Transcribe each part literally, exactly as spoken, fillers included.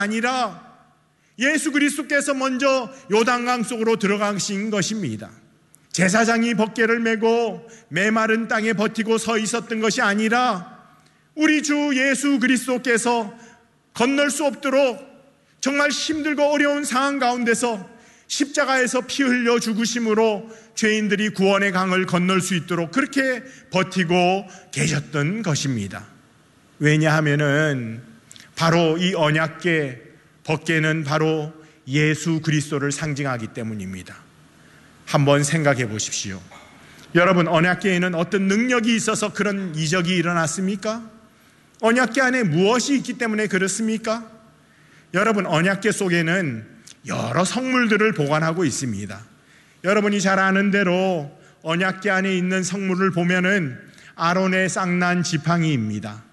아니라 예수 그리스도께서 먼저 요단강 속으로 들어가신 것입니다. 제사장이 벗개를 메고 메마른 땅에 버티고 서 있었던 것이 아니라 우리 주 예수 그리스도께서 건널 수 없도록 정말 힘들고 어려운 상황 가운데서 십자가에서 피 흘려 죽으심으로 죄인들이 구원의 강을 건널 수 있도록 그렇게 버티고 계셨던 것입니다. 왜냐하면은 바로 이 언약궤 벗개는 바로 예수 그리스도를 상징하기 때문입니다. 한번 생각해 보십시오. 여러분, 언약궤에는 어떤 능력이 있어서 그런 이적이 일어났습니까? 언약궤 안에 무엇이 있기 때문에 그렇습니까? 여러분, 언약궤 속에는 여러 성물들을 보관하고 있습니다. 여러분이 잘 아는 대로 언약궤 안에 있는 성물을 보면은 아론의 쌍난 지팡이입니다.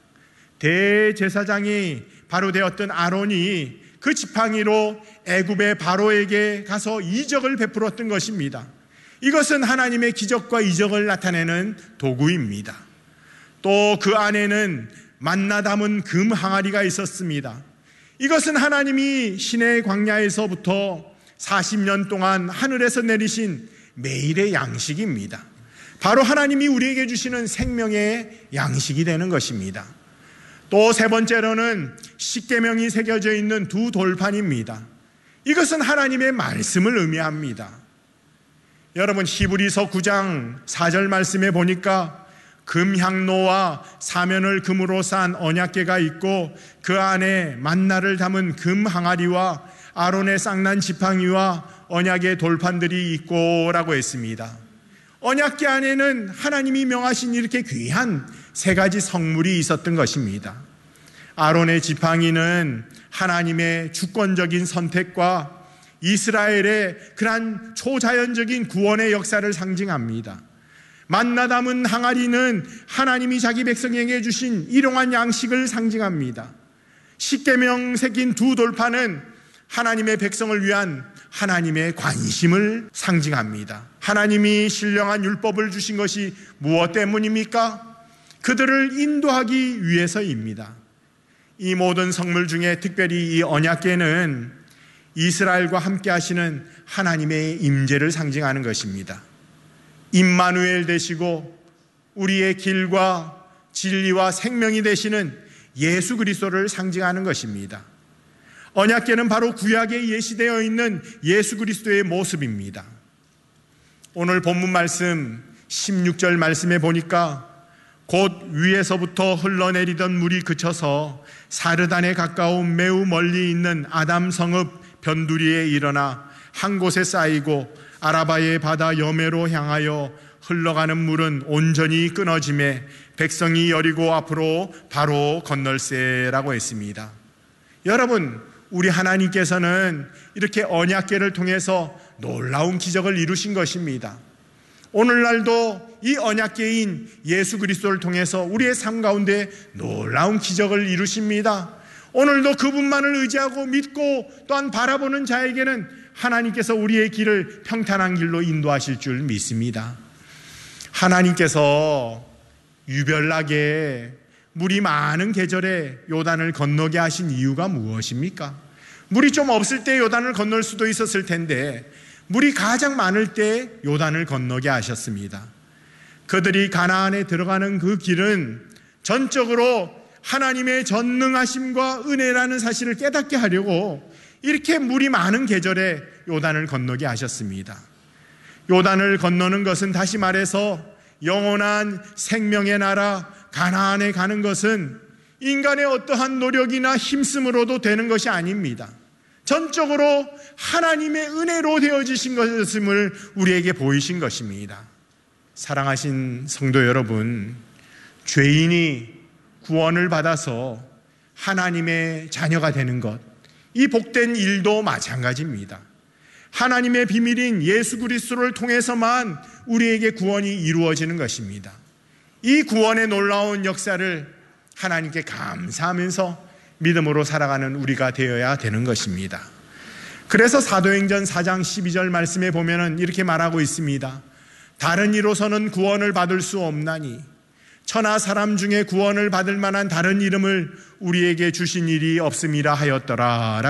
대제사장이 바로 되었던 아론이 그 지팡이로 애굽의 바로에게 가서 이적을 베풀었던 것입니다. 이것은 하나님의 기적과 이적을 나타내는 도구입니다. 또 그 안에는 만나 담은 금 항아리가 있었습니다. 이것은 하나님이 시내 광야에서부터 사십 년 동안 하늘에서 내리신 매일의 양식입니다. 바로 하나님이 우리에게 주시는 생명의 양식이 되는 것입니다. 또 세 번째로는 십계명이 새겨져 있는 두 돌판입니다. 이것은 하나님의 말씀을 의미합니다. 여러분, 히브리서 구 장 사 절 말씀에 보니까 금향로와 사면을 금으로 싼 언약궤가 있고 그 안에 만나를 담은 금 항아리와 아론의 쌍난 지팡이와 언약의 돌판들이 있고 라고 했습니다. 언약궤 안에는 하나님이 명하신 이렇게 귀한 세 가지 성물이 있었던 것입니다. 아론의 지팡이는 하나님의 주권적인 선택과 이스라엘의 그러한 초자연적인 구원의 역사를 상징합니다. 만나 담은 항아리는 하나님이 자기 백성에게 주신 일용할 양식을 상징합니다. 십계명 새긴 두 돌판은 하나님의 백성을 위한 하나님의 관심을 상징합니다. 하나님이 신령한 율법을 주신 것이 무엇 때문입니까? 그들을 인도하기 위해서입니다. 이 모든 성물 중에 특별히 이 언약궤는 이스라엘과 함께 하시는 하나님의 임재를 상징하는 것입니다. 임마누엘 되시고 우리의 길과 진리와 생명이 되시는 예수 그리스도를 상징하는 것입니다. 언약궤는 바로 구약에 예시되어 있는 예수 그리스도의 모습입니다. 오늘 본문 말씀 십육 절 말씀에 보니까 곧 위에서부터 흘러내리던 물이 그쳐서 사르단에 가까운 매우 멀리 있는 아담 성읍 변두리에 일어나 한 곳에 쌓이고 아라바의 바다 여매로 향하여 흘러가는 물은 온전히 끊어짐에 백성이 여리고 앞으로 바로 건널세라고 했습니다. 여러분, 우리 하나님께서는 이렇게 언약궤를 통해서 놀라운 기적을 이루신 것입니다. 오늘날도 이 언약궤인 예수 그리스도를 통해서 우리의 삶 가운데 놀라운 기적을 이루십니다. 오늘도 그분만을 의지하고 믿고 또한 바라보는 자에게는 하나님께서 우리의 길을 평탄한 길로 인도하실 줄 믿습니다. 하나님께서 유별나게 물이 많은 계절에 요단을 건너게 하신 이유가 무엇입니까? 물이 좀 없을 때 요단을 건널 수도 있었을 텐데 물이 가장 많을 때 요단을 건너게 하셨습니다. 그들이 가나안에 들어가는 그 길은 전적으로 하나님의 전능하심과 은혜라는 사실을 깨닫게 하려고 이렇게 물이 많은 계절에 요단을 건너게 하셨습니다. 요단을 건너는 것은 다시 말해서 영원한 생명의 나라 가나안에 가는 것은 인간의 어떠한 노력이나 힘씀으로도 되는 것이 아닙니다. 전적으로 하나님의 은혜로 되어지신 것임을 우리에게 보이신 것입니다. 사랑하신 성도 여러분, 죄인이 구원을 받아서 하나님의 자녀가 되는 것, 이 복된 일도 마찬가지입니다. 하나님의 비밀인 예수 그리스도를 통해서만 우리에게 구원이 이루어지는 것입니다. 이 구원의 놀라운 역사를 하나님께 감사하면서 믿음으로 살아가는 우리가 되어야 되는 것입니다. 그래서 사도행전 사 장 십이 절 말씀에 보면은 이렇게 말하고 있습니다. 다른 이로서는 구원을 받을 수 없나니 천하 사람 중에 구원을 받을 만한 다른 이름을 우리에게 주신 일이 없음이라 하였더라.